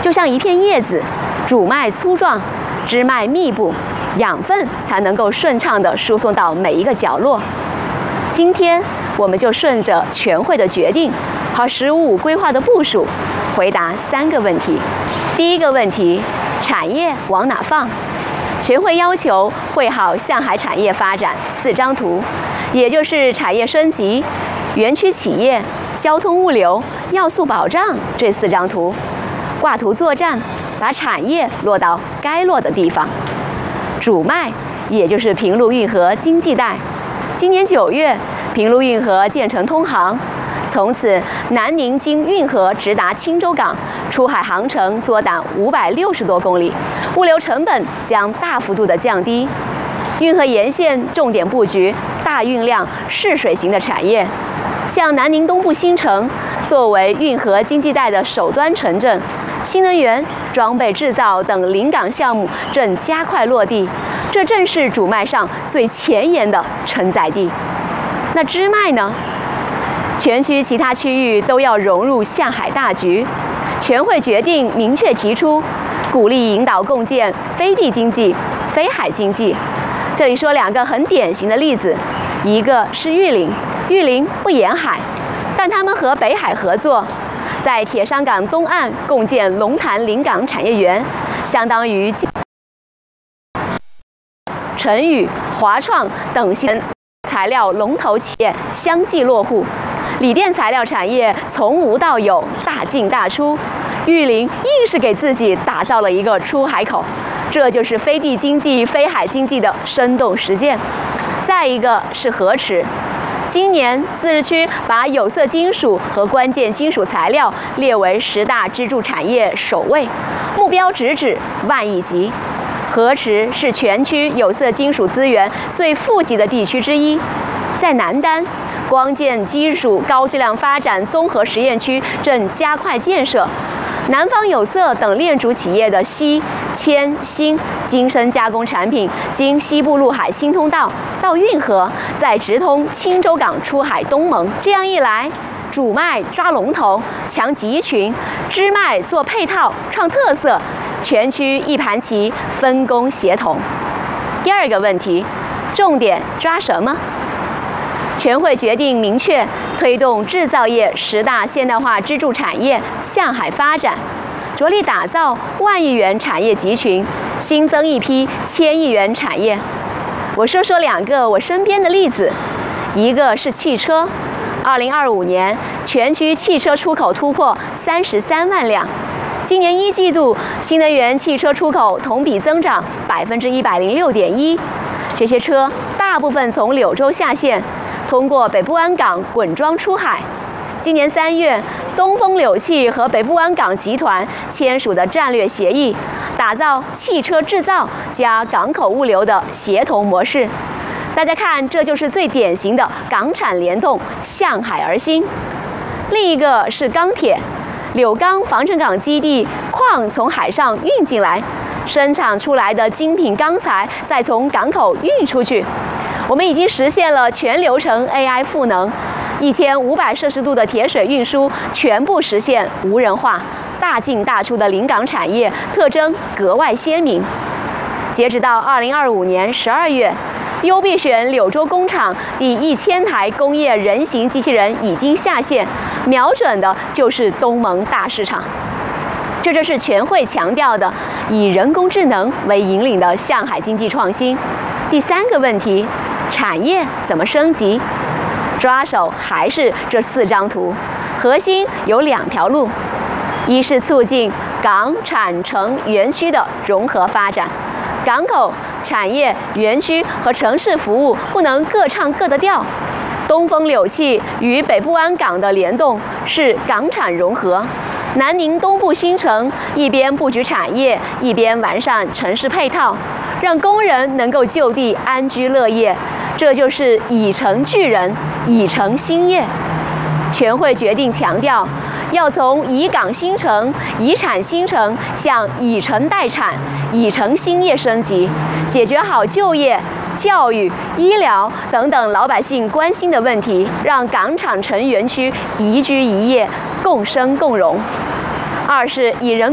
就像一片叶子，主脉粗壮，枝脉密布，养分才能够顺畅地输送到每一个角落。今天我们就顺着全会的决定和“15+5”规划的部署，回答3个问题。第一个问题，产业往哪放？全会要求绘好向海产业发展4张图，也就是产业升级、园区企业、交通物流、要素保障这4张图，挂图作战，把产业落到该落的地方。主脉也就是平陆运河经济带，今年9月，平陆运河建成通航，从此南宁经运河直达青州港，出海航程缩短560多公里，物流成本将大幅度的降低。运河沿线重点布局大运量试水型的产业，像南宁东部新城，作为运河经济带的首端城镇，新能源、装备制造等临港项目正加快落地，这正是主脉上最前沿的承载地。那支脉呢？全区其他区域都要融入向海大局，全会决定明确提出，鼓励引导共建非地经济、非海经济。这里说2个很典型的例子，一个是玉林，玉林不沿海，但他们和北海合作，在铁山港东岸共建龙潭临港产业园，相当于成宇、华创等新材料龙头企业相继落户，锂电材料产业从无到有，大进大出。玉林硬是给自己打造了一个出海口，这就是非地经济、非海经济的生动实践。再一个是河池，今年自治区把有色金属和关键金属材料列为10大支柱产业首位，目标直指万亿级。河池是全区有色金属资源最富集的地区之一，在南丹，光电金属高质量发展综合实验区正加快建设，南方有色等炼主企业的锡、铅、锌、精深加工产品经西部陆海新通道到运河，再直通青州港出海东盟。这样一来，主脉抓龙头，强集群；支脉做配套，创特色，全区一盘棋，分工协同。第2个问题，重点抓什么？全会决定明确推动制造业10大现代化支柱产业向海发展，着力打造10000亿元产业集群，新增一批1000亿元产业。我说2个我身边的例子，一个是汽车，2025年全区汽车出口突破33万辆，今年1季度新能源汽车出口同比增长106.1%，这些车大部分从柳州下线，通过北部湾港滚装出海。今年3月，东风柳汽和北部湾港集团签署的战略协议，打造汽车制造加港口物流的协同模式。大家看，这就是最典型的港产联动，向海而兴。另一个是钢铁，柳钢防城港基地矿从海上运进来，生产出来的精品钢材再从港口运出去。我们已经实现了全流程 AI 赋能，1500摄氏度的铁水运输全部实现无人化，大进大出的临港产业特征格外鲜明。截止到2025年12月，优必选柳州工厂第1000台工业人形机器人已经下线，瞄准的就是东盟大市场。这就是全会强调的以人工智能为引领的向海经济创新。第3个问题，产业怎么升级？抓手还是这4张图，核心有2条路：一是促进港产城园区的融合发展，港口、产业、园区和城市服务不能各唱各的调。东风柳汽与北部湾港的联动是港产融合，南宁东部新城一边布局产业，一边完善城市配套，让工人能够就地安居乐业，这就是以城聚人，以城兴业。全会决定强调，要从以港新城、以产新城向以城代产、以城兴业升级，解决好就业、教育、医疗等等老百姓关心的问题，让港产城园区宜居宜业，共生共荣。2是以人